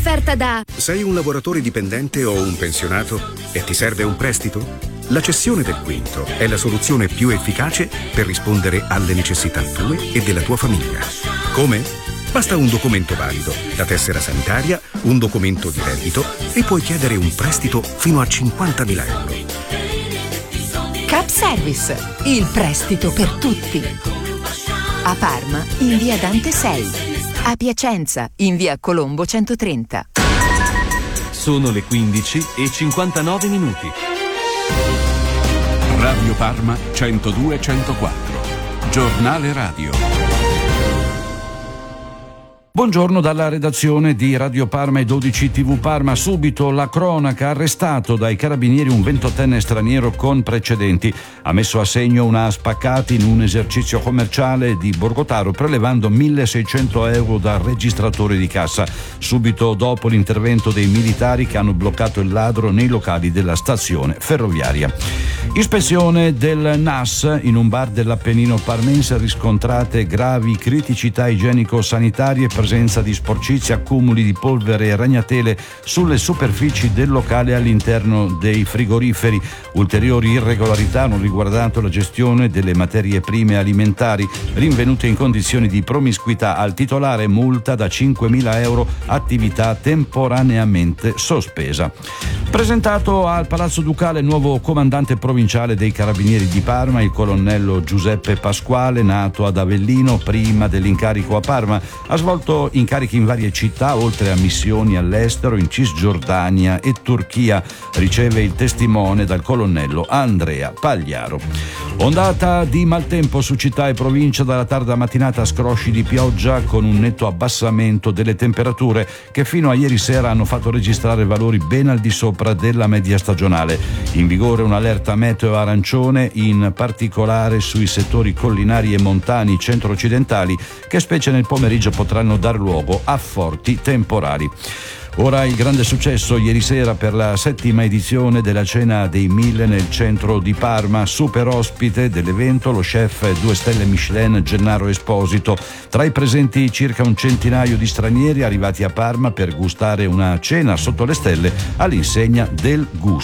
offerta da... Sei un lavoratore dipendente o un pensionato e ti serve un prestito? La cessione del quinto è la soluzione più efficace per rispondere alle necessità tue e della tua famiglia. Come? Basta un documento valido, la tessera sanitaria, un documento di reddito e puoi chiedere un prestito fino a 50.000 euro. Cap Service, il prestito per tutti. A Parma, in via Dante 6. A Piacenza, in via Colombo 130. Sono le 15:59. Radio Parma 102-104. Giornale radio. Buongiorno dalla redazione di Radio Parma e 12 TV Parma. Subito la cronaca: arrestato dai carabinieri un 28enne straniero con precedenti. Ha messo a segno una spaccata in un esercizio commerciale di Borgotaro, prelevando 1.600 euro dal registratore di cassa. Subito dopo l'intervento dei militari che hanno bloccato il ladro nei locali della stazione ferroviaria. Ispezione del NAS in un bar dell'Appennino parmense, riscontrate gravi criticità igienico-sanitarie, presenza di sporcizie, accumuli di polvere e ragnatele sulle superfici del locale all'interno dei frigoriferi. Ulteriori irregolarità hanno riguardato la gestione delle materie prime alimentari, rinvenute in condizioni di promiscuità. Al titolare multa da 5.000 euro, attività temporaneamente sospesa. Presentato al Palazzo Ducale il nuovo comandante provinciale dei Carabinieri di Parma, il colonnello Giuseppe Pasquale, nato ad Avellino prima dell'incarico a Parma. Ha svolto incarichi in varie città, oltre a missioni all'estero in Cisgiordania e Turchia. Riceve il testimone dal colonnello Andrea Pagliaro. Ondata di maltempo su città e provincia, dalla tarda mattinata scrosci di pioggia con un netto abbassamento delle temperature che fino a ieri sera hanno fatto registrare valori ben al di sopra della media stagionale. In vigore un'allerta meteo arancione, in particolare sui settori collinari e montani centro-occidentali, che specie nel pomeriggio potranno dar luogo a forti temporali. Ora il grande successo ieri sera per la 7ª edizione della Cena dei 1000 nel centro di Parma. Super ospite dell'evento lo chef 2 stelle Michelin Gennaro Esposito. Tra i presenti circa un centinaio di stranieri arrivati a Parma per gustare una cena sotto le stelle all'insegna del gusto.